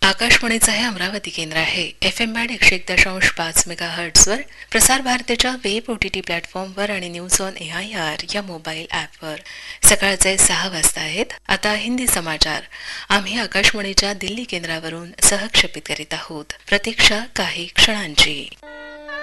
आकाशवाणीचं हे अमरावती केंद्र आहे. FM बँड 101.5 मेगाहर्ट्झवर, प्रसार भारतीच्या वेब OTT प्लॅटफॉर्मवर आणि न्यूज ऑन AIR या मोबाईल ॲपवर. सकाळचे 6 वाजता आहेत. आता हिंदी समाचार. आम्ही आकाशवाणीच्या दिल्ली केंद्रावरून सहक्षेपित करीत आहोत. प्रतीक्षा काही क्षणांची.